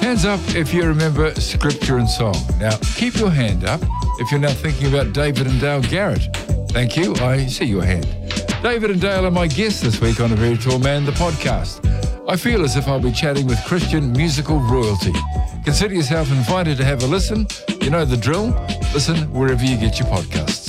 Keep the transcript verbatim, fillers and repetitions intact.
Hands up if you remember scripture and song. Now, keep your hand up if you're now thinking about David and Dale Garrett. Thank you. I see your hand. David and Dale are my guests this week on A Very Tall Man, the podcast. I feel as if I'll be chatting with Christian musical royalty. Consider yourself invited to have a listen. You know the drill. Listen wherever you get your podcasts.